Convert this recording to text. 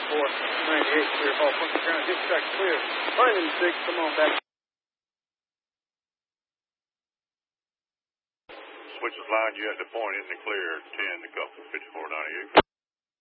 98, clear ball, punch the ground, hit track clear. 9 and 6, come on back. Switches line, you at the point, in the clear, 10 to go, 5498.